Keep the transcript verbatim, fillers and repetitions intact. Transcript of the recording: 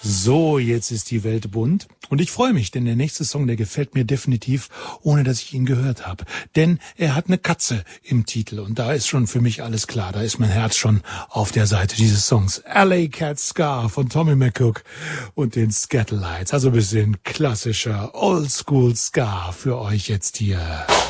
So, jetzt ist die Welt bunt und ich freue mich, denn der nächste Song, der gefällt mir definitiv, ohne dass ich ihn gehört habe. Denn er hat eine Katze im Titel und da ist schon für mich alles klar, da ist mein Herz schon auf der Seite dieses Songs. L A Cat Scar von Tommy McCook und den Scatterlights, also ein bisschen klassischer Oldschool Ska für euch jetzt hier.